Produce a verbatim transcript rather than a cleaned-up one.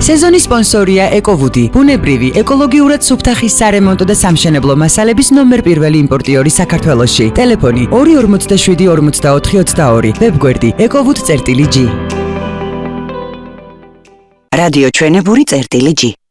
სეზონის სპონსორია ეკოვუდი, ბუნებრივი, ეკოლოგიურად სუფთა ხის სარემონტო და სამშენებლო მასალების ნომერ პირველი იმპორტიორი საქართველოში. ტელეფონი ორი ორმოცდაშვიდი ორმოცდაოთხი ოცდაორი. ვებგვერდი ეკოვუდ წერტილი ჯი. რადიო ჩვენებური წერტილი ჯი.